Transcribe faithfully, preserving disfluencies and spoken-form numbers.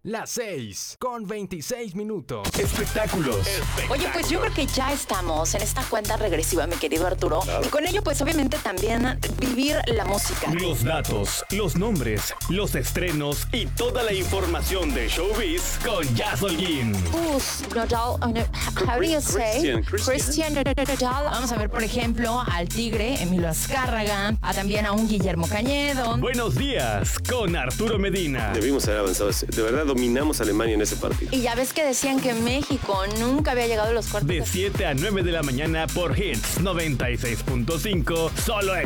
Las seis con veintiséis minutos. Espectáculos. Oye, pues yo creo que ya estamos en esta cuenta regresiva, mi querido Arturo. Claro. Y con ello, pues obviamente también vivir la música. Los datos, los nombres, los estrenos y toda la información de showbiz con Jazz Holguín. Uf, Nodal, uh, no, how do you say? Christian, Christian. Nodal. Vamos a ver, por ejemplo, al Tigre, Emilio Azcárraga, a también a un Guillermo Cañedo. Buenos días con Arturo Medina. Debimos haber avanzado. De verdad dominamos a Alemania en ese partido. Y ya ves que decían que México nunca había llegado a los cuartos De siete a nueve de la mañana por Hits noventa y seis punto cinco, solo en